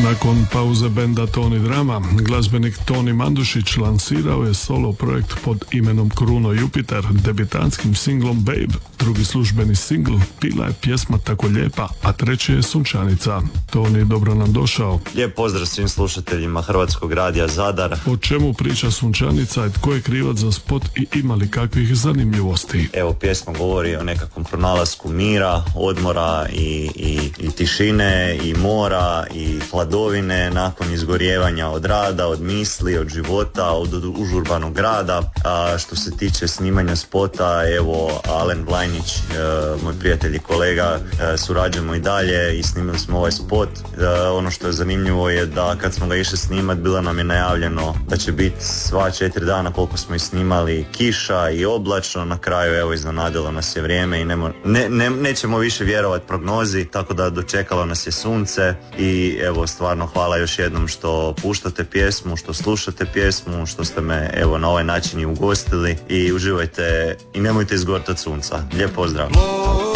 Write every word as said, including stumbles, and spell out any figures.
Nakon pauze benda Tony Drama, glazbenik Toni Mandušić lansirao je solo projekt pod imenom Kruno Jupiter, debitantskim singlom Babe. Drugi službeni singl bila je pjesma Tako lijepa, a treći je Sunčanica. Toni, dobro nam došao. Lijep pozdrav svim slušateljima Hrvatskog radija Zadar. O čemu priča Sunčanica i tko je krivac za spot i ima li kakvih zanimljivosti? Evo, pjesma govori o nekakvom pronalasku mira, odmora i, i, i tišine i mora i hladovine nakon izgorjevanja od rada, od misli, od života, od užurbanog grada. A što se tiče snimanja spota, evo, Alen Vlajnić, e, moj prijatelj i kolega, e, surađujemo i dalje i snimili smo ovaj spot. E, ono što je zanimljivo je da kad smo ga išli snimat, bilo nam je najavljeno da će biti sva četiri dana koliko smo i snimali kiša i oblačno. Na kraju, evo, iznenadilo nas je vrijeme i nemo, ne, ne, nećemo više vjerovati prognozi, tako da dočekalo nas je sunce i evo, stvarno hvala još jednom što puštate pjesmu, što slušate pjesmu, što ste me evo na ovaj način i ugostili i uživajte i nemojte izgoriti od sunca. Lijep pozdrav.